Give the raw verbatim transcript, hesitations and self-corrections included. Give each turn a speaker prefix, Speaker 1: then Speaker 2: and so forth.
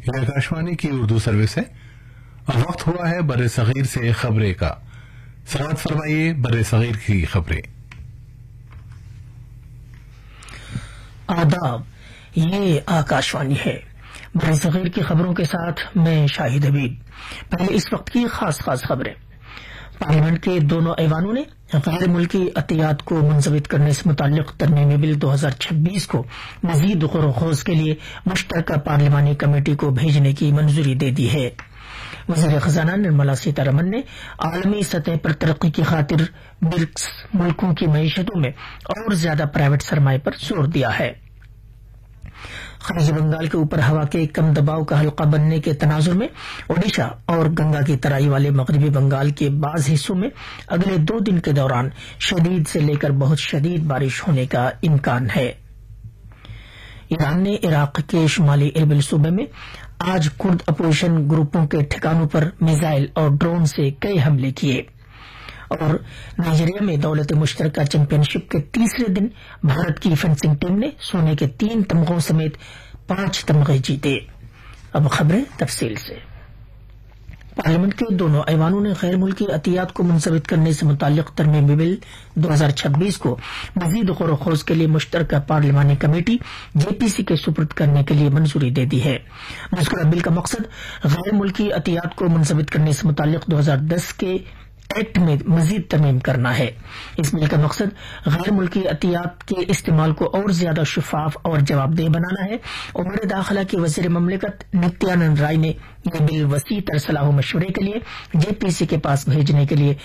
Speaker 1: یہ آکاشوانی کی اردو سروس ہے اور وقت ہوا ہے بر صغیر سے خبریں کا۔ سماعت فرمائیے بر صغیر کی خبریں۔
Speaker 2: آداب، یہ آکاشوانی ہے۔ بر صغیر کی خبروں کے ساتھ میں شاہد حبیب۔ پہلے اس وقت کی خاص خاص خبریں۔ پارلیمنٹ کے دونوں ایوانوں نے غیر ملکی عطیات کو منضبط کرنے سے متعلق ترمیمی بل دو ہزار چھبیس کو مزید غور و خوض کے لیے مشترکہ پارلیمانی کمیٹی کو بھیجنے کی منظوری دے دی ہے۔ وزیر خزانہ نرملا سیتا رمن نے عالمی سطح پر ترقی کی خاطر برکس ملکوں کی معیشتوں میں اور زیادہ پرائیویٹ سرمایہ پر زور دیا ہے۔ خلیج بنگال کے اوپر ہوا کے کم دباؤ کا حلقہ بننے کے تناظر میں اوڈیشہ اور گنگا کی ترائی والے مغربی بنگال کے بعض حصوں میں اگلے دو دن کے دوران شدید سے لے کر بہت شدید بارش ہونے کا امکان ہے۔ ایران نے عراق کے شمالی اربل صوبے میں آج کرد اپوزیشن گروپوں کے ٹھکانوں پر میزائل اور ڈرون سے کئی حملے کیے، اور نائجیریا میں دولت مشترکہ چیمپئن شپ کے تیسرے دن بھارت کی فینسنگ ٹیم نے سونے کے تین تمغوں سمیت پانچ تمغے جیتے۔ اب خبریں تفصیل سے۔ پارلیمنٹ کے دونوں ایوانوں نے غیر ملکی عطیات کو منضبط کرنے سے متعلق ترمیمی بل دو ہزار چھبیس کو مزید غور و خوض کے لیے مشترکہ پارلیمانی کمیٹی جے پی سی کے سپرد کرنے کے لیے منظوری دے دی ہے۔ مذکورہ بل کا مقصد غیر ملکی عطیات کو منضبط کرنے سے متعلق دو ہزار دس کے ایکٹ میں مزید ترمیم کرنا ہے۔ اس بل کا مقصد غیر ملکی عطیات کے استعمال کو اور زیادہ شفاف اور جواب دہ بنانا ہے۔ امور داخلہ کی وزیر مملکت نتیانند رائے نے یہ بل وسیع تر صلاح و مشورے کے لیے جے پی سی کے پاس بھیجنے کے لیے